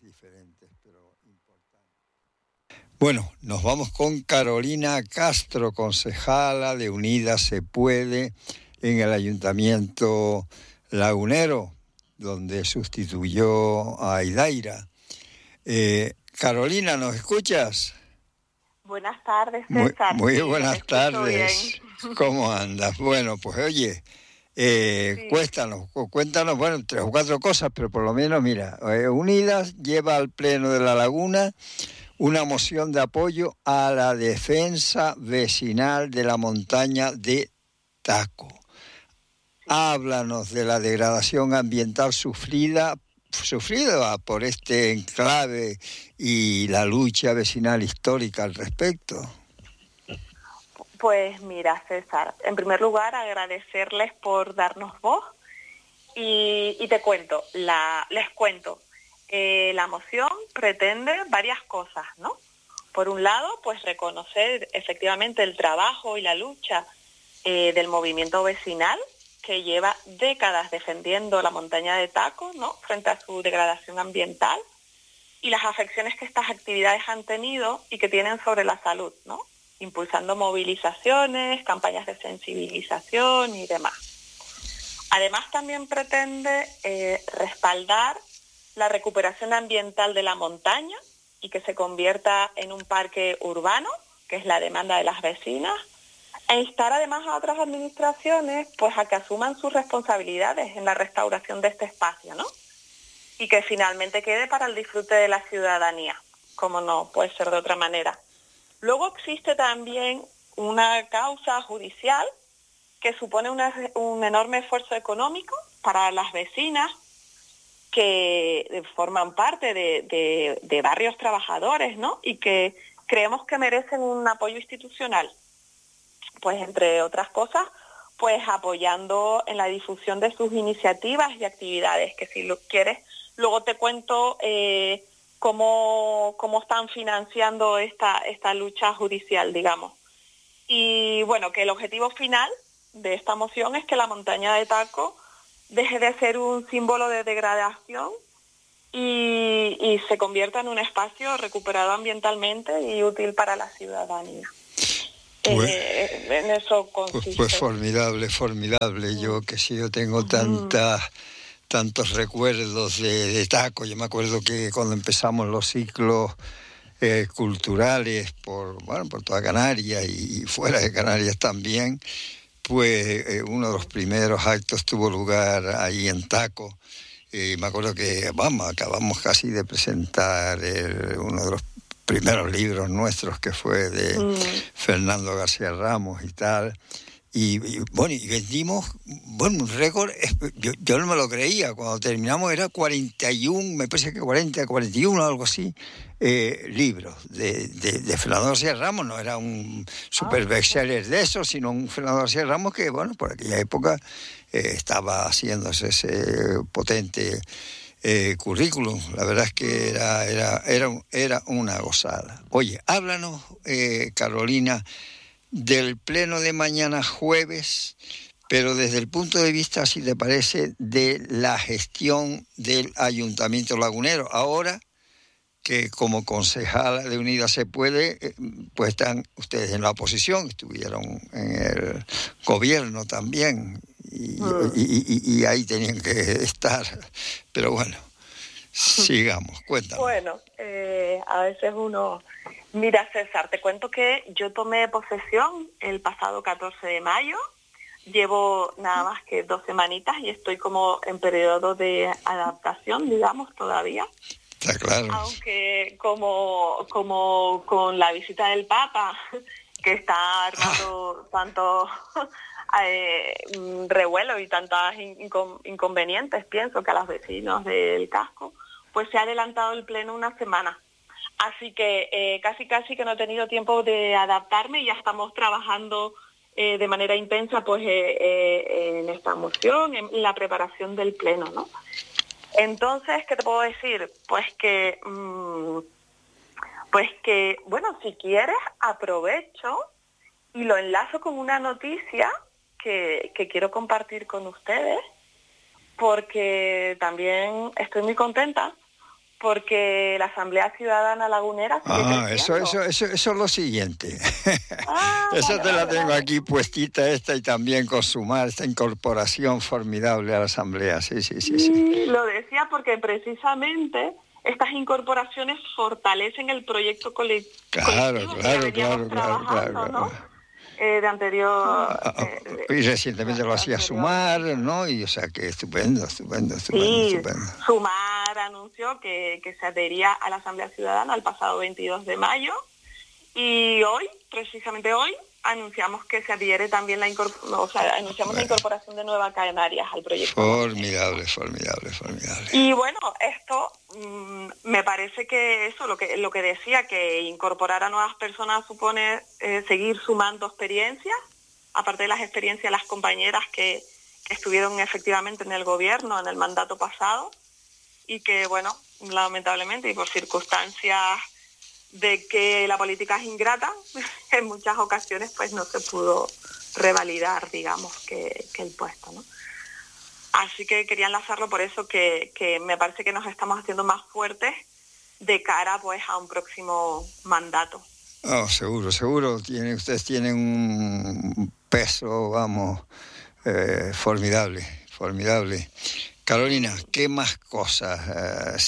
diferentes, pero importantes. Bueno, nos vamos con Carolina Castro, concejala de Unidas Se Puede en el Ayuntamiento Lagunero, donde sustituyó a Idaira. Carolina, ¿nos escuchas? Buenas tardes, César. Muy buenas tardes. Bien. ¿Cómo andas? Bueno, pues oye, sí. Cuéntanos, bueno, 3 o 4 cosas, pero por lo menos, mira, Unidas lleva al Pleno de La Laguna una moción de apoyo a la defensa vecinal de la montaña de Taco. Háblanos de la degradación ambiental sufrida por este enclave y la lucha vecinal histórica al respecto. Pues mira, César, en primer lugar agradecerles por darnos voz y les cuento. La moción pretende varias cosas, ¿no? Por un lado, pues reconocer efectivamente el trabajo y la lucha del movimiento vecinal que lleva décadas defendiendo la montaña de Taco, ¿no?, frente a su degradación ambiental y las afecciones que estas actividades han tenido y que tienen sobre la salud, ¿no?, impulsando movilizaciones, campañas de sensibilización y demás. Además, también pretende respaldar la recuperación ambiental de la montaña y que se convierta en un parque urbano, que es la demanda de las vecinas, e instar además a otras administraciones pues a que asuman sus responsabilidades en la restauración de este espacio, ¿no? Y que finalmente quede para el disfrute de la ciudadanía, como no puede ser de otra manera. Luego existe también una causa judicial que supone un enorme esfuerzo económico para las vecinas que forman parte de barrios trabajadores, ¿no?, y que creemos que merecen un apoyo institucional. Pues entre otras cosas, pues apoyando en la difusión de sus iniciativas y actividades, que si lo quieres, luego te cuento cómo están financiando esta lucha judicial, digamos. Y bueno, que el objetivo final de esta moción es que la montaña de Taco deje de ser un símbolo de degradación y se convierta en un espacio recuperado ambientalmente y útil para la ciudadanía. En eso consiste. Pues formidable. Yo tengo tantos recuerdos de Taco. Yo me acuerdo que cuando empezamos los ciclos culturales por toda Canarias y fuera de Canarias también, pues uno de los primeros actos tuvo lugar ahí en Taco. Me acuerdo que acabamos casi de presentar uno de los primeros libros nuestros, que fue de Fernando García Ramos y tal, y vendimos un récord. Yo no me lo creía, cuando terminamos era 41, me parece que 41, algo así, libros de Fernando García Ramos. No era un super bestseller de eso, sino un Fernando García Ramos que, por aquella época estaba haciéndose ese potente currículum. La verdad es que era una gozada. Oye, háblanos, Carolina, del pleno de mañana jueves, pero desde el punto de vista, si te parece, de la gestión del Ayuntamiento Lagunero. Ahora que como concejala de Unidas Se Puede, pues están ustedes en la oposición, estuvieron en el gobierno también, y ahí tenían que estar. Pero bueno, sigamos, cuéntame. Bueno, a veces uno... Mira, César, te cuento que yo tomé posesión el pasado 14 de mayo, llevo nada más que 2 semanitas y estoy como en periodo de adaptación, digamos, todavía. Está claro. Aunque como con la visita del Papa, que está armando tanto revuelo y tantas inconvenientes, pienso, que a los vecinos del casco, pues se ha adelantado el pleno una semana. Así que casi que no he tenido tiempo de adaptarme y ya estamos trabajando de manera intensa pues en esta moción, en la preparación del pleno, ¿no? Entonces, ¿qué te puedo decir? Pues que, bueno, si quieres, aprovecho y lo enlazo con una noticia que quiero compartir con ustedes, porque también estoy muy contenta, porque la Asamblea Ciudadana Lagunera sigue eso es lo siguiente. Eso vale, te la tengo aquí puestita esta y también con Sumar, esta incorporación formidable a la Asamblea. Sí. Lo decía porque precisamente estas incorporaciones fortalecen el proyecto colectivo que veníamos trabajando, ¿no? De anterior... y recientemente lo hacía Sumar, ¿no? Y o sea que estupendo. Sumar anunció que se adhería a la Asamblea Ciudadana el pasado 22 de mayo y hoy, precisamente hoy, anunciamos que se adhiere también la incorporación de Nueva Canarias al proyecto. Formidable. Y bueno, esto me parece que eso, lo que decía, que incorporar a nuevas personas supone seguir sumando experiencias, aparte de las experiencias, las compañeras que estuvieron efectivamente en el gobierno, en el mandato pasado, y que, bueno, lamentablemente y por circunstancias de que la política es ingrata, en muchas ocasiones pues no se pudo revalidar, digamos, que el puesto, ¿no? Así que quería enlazarlo por eso, que me parece que nos estamos haciendo más fuertes de cara pues a un próximo mandato. Seguro. Ustedes tienen un peso, formidable. Carolina, ¿qué más cosas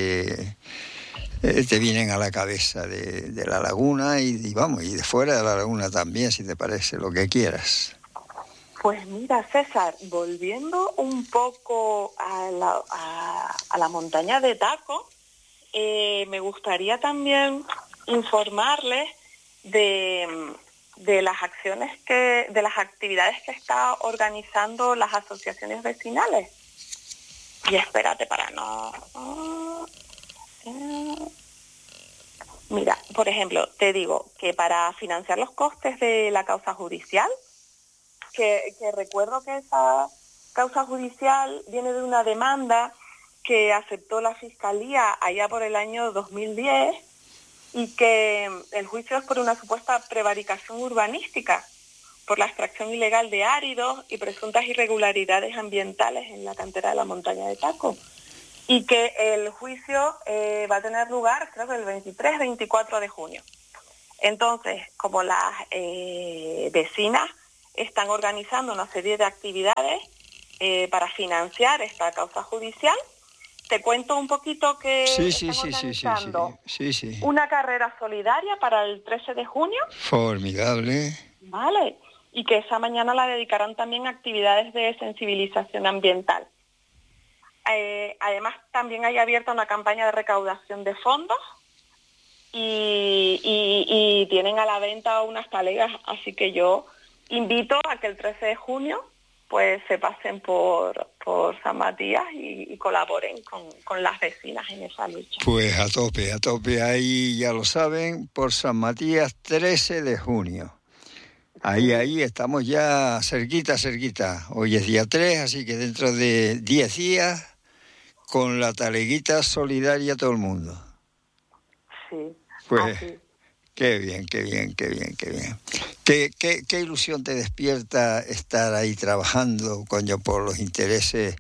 te vienen a la cabeza de la laguna y de fuera de la laguna también, si te parece, lo que quieras? Pues mira, César, volviendo un poco a la montaña de Taco, me gustaría también informarles de las actividades que está organizando las asociaciones vecinales. Y espérate Mira, por ejemplo, te digo que para financiar los costes de la causa judicial, que recuerdo que esa causa judicial viene de una demanda que aceptó la Fiscalía allá por el año 2010 y que el juicio es por una supuesta prevaricación urbanística, por la extracción ilegal de áridos y presuntas irregularidades ambientales en la cantera de la montaña de Taco. Y que el juicio va a tener lugar, creo que el 23-24 de junio. Entonces, como las vecinas están organizando una serie de actividades para financiar esta causa judicial, te cuento un poquito que están organizando una carrera solidaria para el 13 de junio. Formidable. Vale, y que esa mañana la dedicarán también a actividades de sensibilización ambiental. Además, también hay abierta una campaña de recaudación de fondos y tienen a la venta unas talegas, así que yo invito a que el 13 de junio pues se pasen por San Matías y colaboren con las vecinas en esa lucha. Pues a tope, ahí ya lo saben, por San Matías, 13 de junio. Ahí estamos ya cerquita. Hoy es día 3, así que dentro de 10 días, con la taleguita solidaria todo el mundo. Sí. Pues qué bien. ¿Qué ilusión te despierta estar ahí trabajando, por los intereses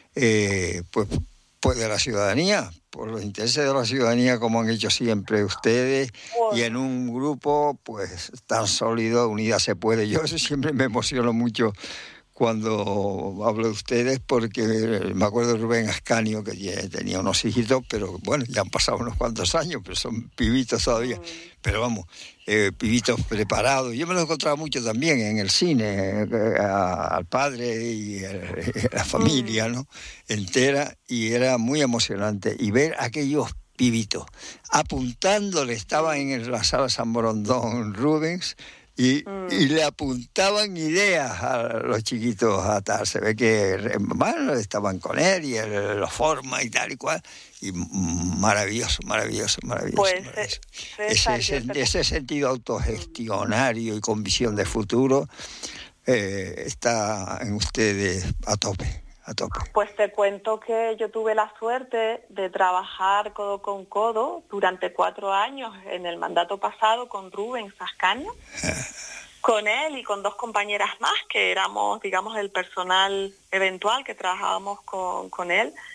pues de la ciudadanía? Por los intereses de la ciudadanía, como han hecho siempre ustedes, y en un grupo pues tan sólido, Unida se puede. Yo siempre me emociono mucho cuando hablo de ustedes, porque me acuerdo de Rubén Ascanio, que tenía unos hijitos, pero bueno, ya han pasado unos cuantos años, pero son pibitos todavía. Pero pibitos preparados. Yo me los encontraba mucho también en el cine, al padre y la familia, ¿no? Entera, y era muy emocionante. Y ver aquellos pibitos apuntándole, estaban en la sala San Borondón Rubens, y le apuntaban ideas a los chiquitos a tal. Se ve que estaban con él y él lo forma y tal y cual. Y maravilloso. Pues Ese sentido autogestionario y con visión de futuro está en ustedes a tope. Pues te cuento que yo tuve la suerte de trabajar codo con codo durante 4 años en el mandato pasado con Rubén Ascanio, con él y con 2 compañeras más que éramos, digamos, el personal eventual que trabajábamos con él.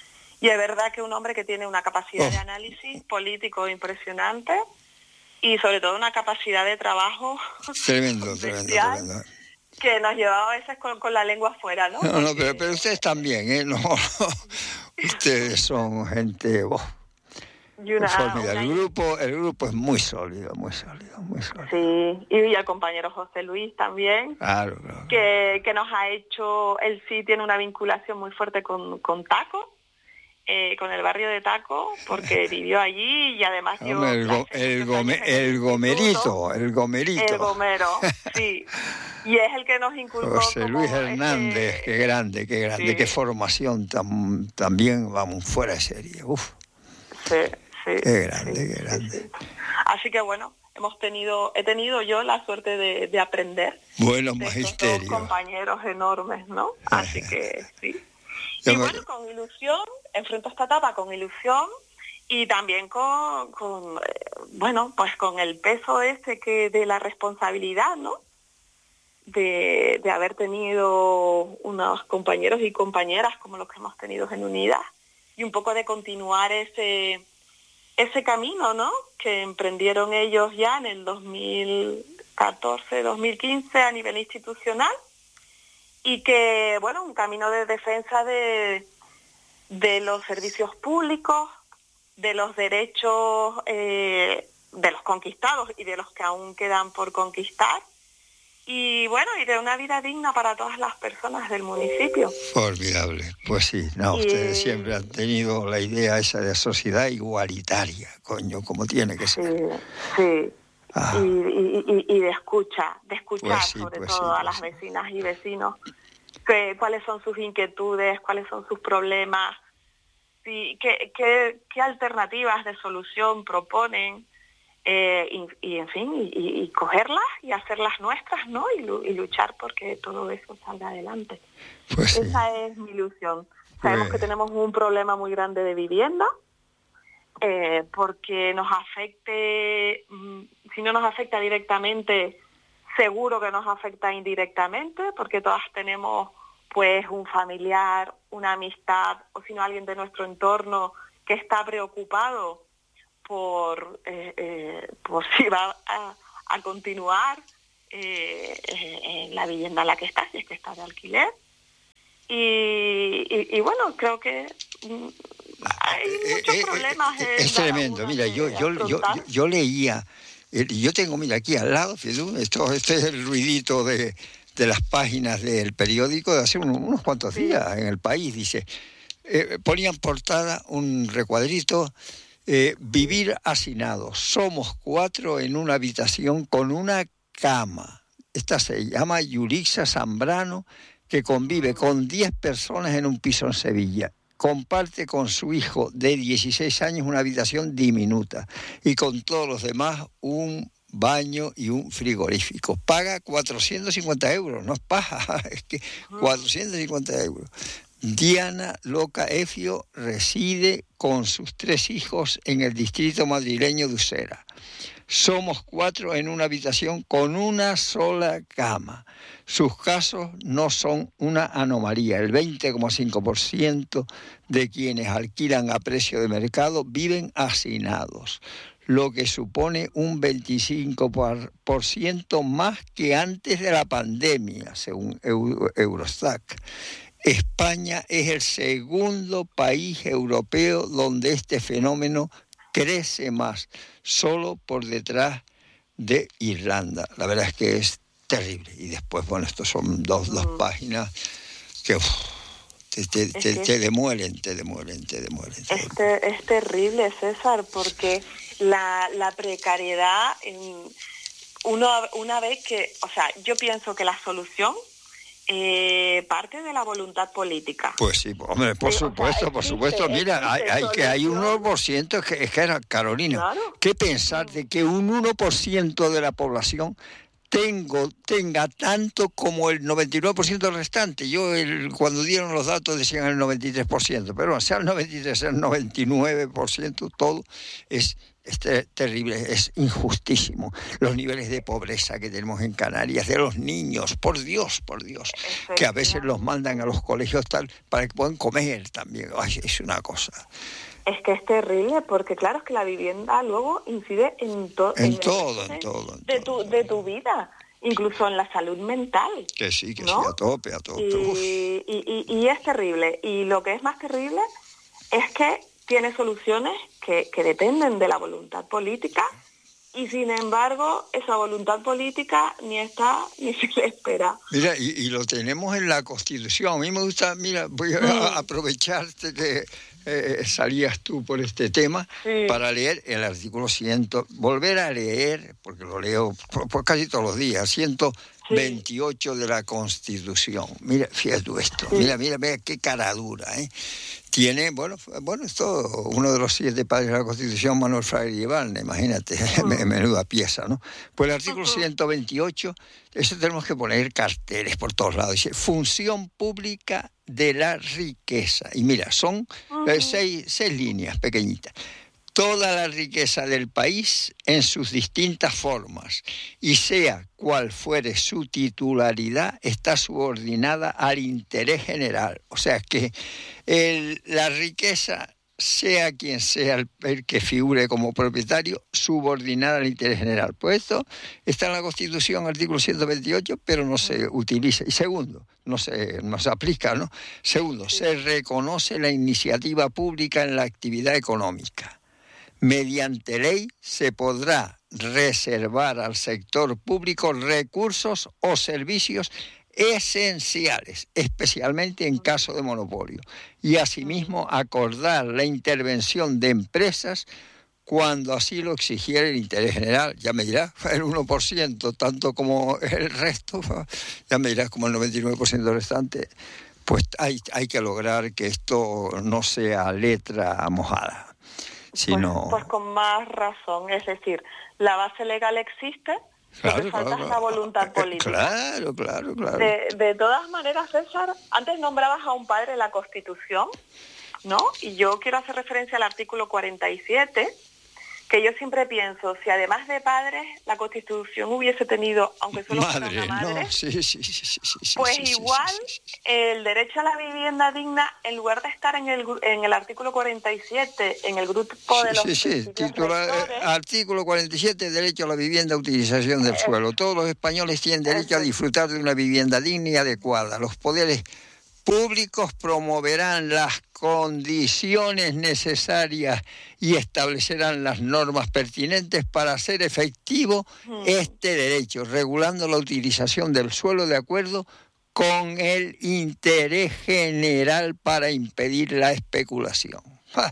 Y es verdad que un hombre que tiene una capacidad de análisis político impresionante y sobre todo una capacidad de trabajo tremendo. Que nos llevaba a veces con la lengua afuera, ¿no? No, pero ustedes también, ¿eh? No, ustedes son gente... formidable. El grupo es muy sólido. Sí, y el compañero José Luis también, claro. Que nos ha hecho, él sí tiene una vinculación muy fuerte con Taco, con el barrio de Taco, porque vivió allí y además el gomerito. El gomero, sí. Y es el que nos inculcó. José Luis Hernández, qué grande, sí. Qué formación también, vamos, fuera de serie. Uf. Sí. Qué grande. Sí. Así que bueno, he tenido yo la suerte de aprender. Buenos de magisterios. Estos compañeros enormes, ¿no? Así que sí. Y bueno, con ilusión, enfrento esta etapa con ilusión y también con el peso de la responsabilidad, ¿no? De haber tenido unos compañeros y compañeras como los que hemos tenido en Unidas y un poco de continuar ese camino, ¿no? Que emprendieron ellos ya en el 2014, 2015 a nivel institucional y que, bueno, un camino de defensa de los servicios públicos, de los derechos de los conquistados y de los que aún quedan por conquistar y, bueno, y de una vida digna para todas las personas del municipio. Formidable, pues sí, ustedes siempre han tenido la idea esa de sociedad igualitaria, como tiene que ser. Sí. Y de escuchar sobre todo a las vecinas y vecinos, cuáles son sus inquietudes, cuáles son sus problemas, qué alternativas de solución proponen, y en fin, y cogerlas y hacerlas nuestras, ¿no? Y luchar porque todo eso salga adelante. Pues sí. Esa es mi ilusión. Sabemos que tenemos un problema muy grande de vivienda, porque si no nos afecta directamente, seguro que nos afecta indirectamente, porque todas tenemos pues un familiar, una amistad, o si no alguien de nuestro entorno que está preocupado por si va a continuar en la vivienda en la que está, si es que está de alquiler. Y bueno, creo que hay muchos problemas. Es tremendo. Mira, yo leía, yo tengo, mira, aquí al lado, este es el ruidito de las páginas del periódico de hace unos cuantos días en El País, dice, ponían portada un recuadrito, vivir hacinados, somos 4 en una habitación con una cama. Esta se llama Yurixa Zambrano, que convive con 10 personas en un piso en Sevilla. Comparte con su hijo de 16 años una habitación diminuta y con todos los demás un baño y un frigorífico. Paga 450 euros, no es paja, es que 450 euros. Diana Loca Efio reside con sus 3 hijos en el distrito madrileño de Usera. Somos 4 en una habitación con una sola cama. Sus casos no son una anomalía. El 20,5% de quienes alquilan a precio de mercado viven hacinados, lo que supone un 25% más que antes de la pandemia, según Eurostat. España es el segundo país europeo donde este fenómeno crece más, solo por detrás de Irlanda. La verdad es que es terrible. Y después, bueno, estos son dos páginas que te demuelen. Es terrible, César, porque la precariedad, una vez que, o sea, yo pienso que la solución parte de la voluntad política. Pues sí, hombre, por supuesto. Mira, hay un 1% que era, Carolina, claro. ¿Qué pensar de que un 1% de la población tenga tanto como el 99% restante? Cuando dieron los datos decían el 93%, pero bueno, sea el 93, sea el 99%, todo es terrible, es injustísimo. Los niveles de pobreza que tenemos en Canarias, de los niños, por Dios, que a veces los mandan a los colegios tal para que puedan comer también. Ay, es una cosa. Es que es terrible, porque claro, es que la vivienda luego incide en todo. De tu vida, incluso en la salud mental. Que sí, ¿no? Sí, a tope. Y es terrible. Y lo que es más terrible es que tiene soluciones que dependen de la voluntad política, y sin embargo esa voluntad política ni está ni se le espera. Mira, y lo tenemos en la Constitución. A mí me gusta, mira, voy a aprovecharte que salías tú por este tema, para leer el artículo 100, volver a leer, porque lo leo por casi todos los días, 128 de la Constitución. Mira, fíjate tú esto, mira qué cara dura, ¿eh? Tiene, bueno, esto, uno de los 7 padres de la Constitución, Manuel Fraile Llevarne, imagínate, menuda pieza, ¿no? Pues el artículo 128, eso tenemos que poner carteles por todos lados, dice, función pública de la riqueza. Y mira, son 6 líneas pequeñitas. Toda la riqueza del país en sus distintas formas, y sea cual fuere su titularidad, está subordinada al interés general. O sea que la riqueza, sea quien sea el que figure como propietario, subordinada al interés general. Pues esto está en la Constitución, artículo 128, pero no se utiliza. Y segundo, no se aplica, ¿no? Segundo, se reconoce la iniciativa pública en la actividad económica. Mediante ley se podrá reservar al sector público recursos o servicios esenciales, especialmente en caso de monopolio, y asimismo acordar la intervención de empresas cuando así lo exigiera el interés general. Ya me dirás, el 1%, tanto como el resto, ya me dirás, como el 99% restante, pues hay que lograr que esto no sea letra mojada. Pues con más razón, es decir, la base legal existe, lo que falta es la voluntad política. Claro. De todas maneras, César, antes nombrabas a un padre de la Constitución, ¿no? Y yo quiero hacer referencia al artículo 47, que yo siempre pienso, si además de padres, la Constitución hubiese tenido, aunque solo fuera una madre, ¿no? Sí, pues igual el derecho a la vivienda digna, en lugar de estar en el artículo 47, en el grupo de los artículo 47, derecho a la vivienda, utilización del suelo. Todos los españoles tienen derecho a disfrutar de una vivienda digna y adecuada. Los poderes públicos promoverán las condiciones necesarias y establecerán las normas pertinentes para hacer efectivo este derecho, regulando la utilización del suelo de acuerdo con el interés general para impedir la especulación.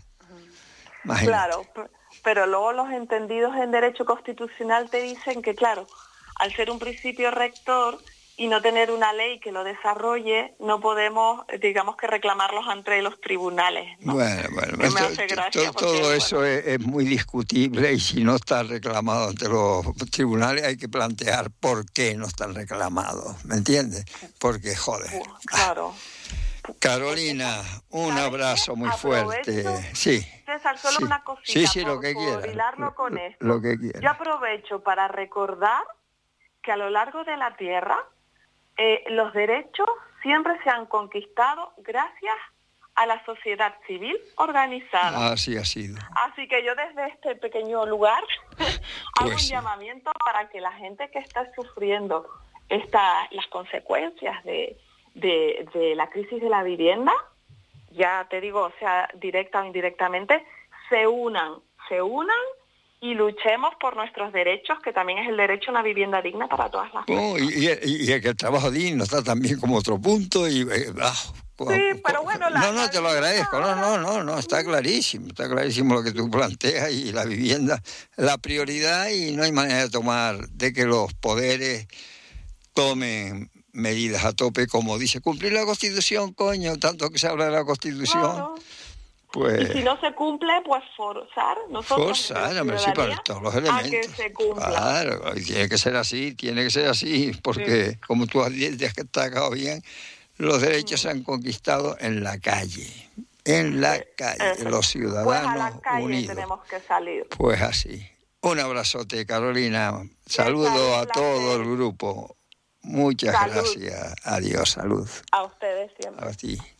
Claro, pero luego los entendidos en derecho constitucional te dicen que, claro, al ser un principio rector y no tener una ley que lo desarrolle, no podemos, digamos, que reclamarlos ante los tribunales, ¿no? Bueno, me hace gracia todo eso es muy discutible, y si no está reclamado ante los tribunales hay que plantear por qué no están reclamados, ¿me entiendes? Porque, joder. Claro. Carolina, un abrazo muy fuerte. Sí. César, solo una cosita. Sí, lo que quieras. Hilarlo con esto. Lo que quieras. Yo aprovecho para recordar que a lo largo de la Tierra, los derechos siempre se han conquistado gracias a la sociedad civil organizada. Así ha sido. Así que yo desde este pequeño lugar hago un llamamiento para que la gente que está sufriendo las consecuencias de la crisis de la vivienda, ya te digo, o sea, directa o indirectamente, se unan y luchemos por nuestros derechos, que también es el derecho a una vivienda digna para todas las personas. Y el trabajo digno está también como otro punto. Sí, pero bueno... No, te lo agradezco. No, está clarísimo lo que tú planteas, y la vivienda, la prioridad, y no hay manera de que los poderes tomen medidas a tope, como dice, cumplir la Constitución, coño, tanto que se habla de la Constitución. Claro. Pues, y si no se cumple, pues forzar para todos los elementos, a que se cumpla. Claro, y tiene que ser así, porque como tú has destacado bien, los derechos se han conquistado en la calle, en la calle, Eso. los ciudadanos pues a la calle unidos. tenemos que salir. Pues así. Un abrazote, Carolina. Saludo a todo el grupo. Muchas Salud. gracias. Adiós, salud. A ustedes siempre. A ti.